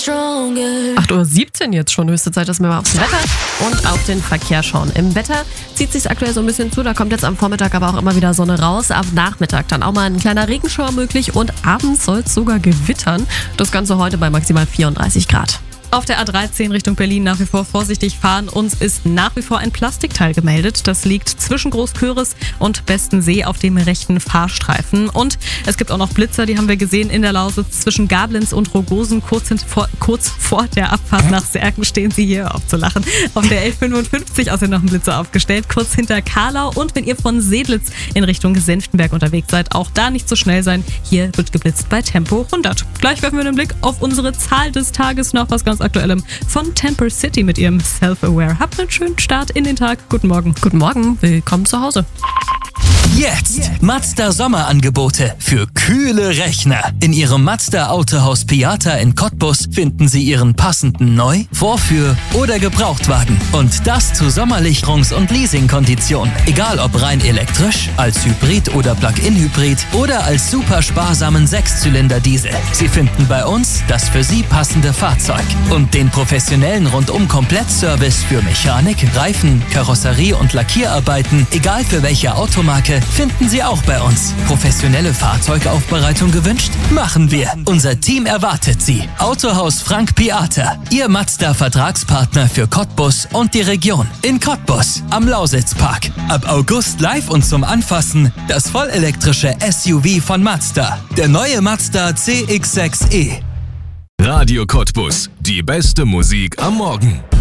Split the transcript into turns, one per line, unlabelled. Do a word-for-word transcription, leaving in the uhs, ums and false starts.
acht Uhr siebzehn jetzt schon, höchste Zeit, dass wir mal aufs Wetter und auf den Verkehr schauen. Im Wetter zieht sich aktuell so ein bisschen zu, da kommt jetzt am Vormittag aber auch immer wieder Sonne raus. Ab Nachmittag dann auch mal ein kleiner Regenschauer möglich und abends soll es sogar gewittern. Das Ganze heute bei maximal vierunddreißig Grad.
Auf der A dreizehn Richtung Berlin nach wie vor vorsichtig fahren. Uns ist nach wie vor ein Plastikteil gemeldet. Das liegt zwischen Großköris und Bestensee auf dem rechten Fahrstreifen. Und es gibt auch noch Blitzer, die haben wir gesehen in der Lausitz zwischen Gablitz und Rogosen. Kurz, vor, kurz vor der Abfahrt nach Särken stehen sie hier aufzulachen. Auf der L fünfundfünfzig außerdem noch ein Blitzer aufgestellt, kurz hinter Karlau. Und wenn ihr von Sedlitz in Richtung Senftenberg unterwegs seid, auch da nicht so schnell sein. Hier wird geblitzt bei Tempo hundert. Gleich werfen wir einen Blick auf unsere Zahl des Tages, noch was ganz Aktuellem von Temper City mit ihrem Self-Aware. Habt einen schönen Start in den Tag. Guten Morgen.
Guten Morgen, willkommen zu Hause.
Jetzt Mazda Sommerangebote für kühle Rechner. In Ihrem Mazda Autohaus Piata in Cottbus finden Sie Ihren passenden Neu-, Vorführ- oder Gebrauchtwagen. Und das zu Sommerlicherungs- und Leasingkonditionen. Egal ob rein elektrisch, als Hybrid oder Plug-in-Hybrid oder als super sparsamen Sechszylinder-Diesel. Sie finden bei uns das für Sie passende Fahrzeug. Und den professionellen Rundum-Komplettservice für Mechanik, Reifen, Karosserie und Lackierarbeiten, egal für welche Automarke, finden Sie auch bei uns. Professionelle Fahrzeugaufbereitung gewünscht? Machen wir. Unser Team erwartet Sie. Autohaus Frank Piata, Ihr Mazda-Vertragspartner für Cottbus und die Region. In Cottbus, am Lausitzpark. Ab August live und zum Anfassen das vollelektrische S U V von Mazda. Der neue Mazda C X sechs E.
Radio Cottbus. Die beste Musik am Morgen.